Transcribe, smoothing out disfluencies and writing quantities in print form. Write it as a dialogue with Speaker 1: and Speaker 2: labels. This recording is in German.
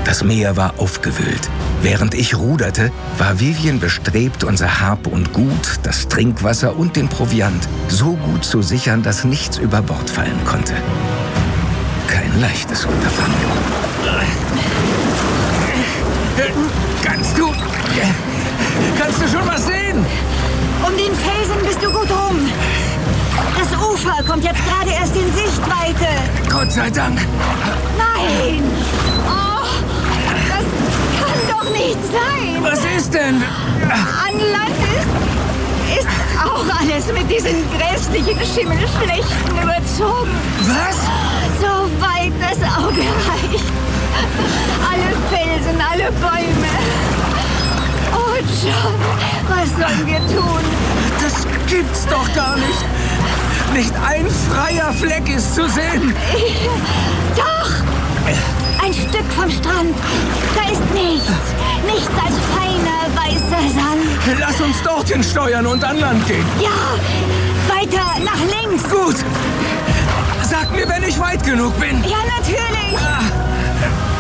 Speaker 1: Das Meer war aufgewühlt. Während ich ruderte, war Vivien bestrebt, unser Hab und Gut, das Trinkwasser und den Proviant so gut zu sichern, dass nichts über Bord fallen konnte. Kein leichtes Unterfangen.
Speaker 2: Kannst du schon was sehen?
Speaker 3: Um den Felsen bist du gut rum. Das Ufer kommt jetzt gerade erst in Sichtweite.
Speaker 2: Gott sei Dank.
Speaker 3: Nein! Oh, das kann doch nicht sein.
Speaker 2: Was ist denn?
Speaker 3: An Land ist auch alles mit diesen grässlichen Schimmelflechten überzogen.
Speaker 2: Was?
Speaker 3: So weit das Auge reicht. Alle Felsen, alle Bäume. Oh, John, was sollen wir tun?
Speaker 2: Das gibt's doch gar nicht. Nicht ein freier Fleck ist zu sehen.
Speaker 3: Doch! Ein Stück vom Strand. Da ist nichts. Nichts als feiner, weißer Sand.
Speaker 2: Lass uns dorthin steuern und an Land gehen.
Speaker 3: Ja, weiter nach links.
Speaker 2: Gut. Sag mir, wenn ich weit genug bin.
Speaker 3: Ja, natürlich.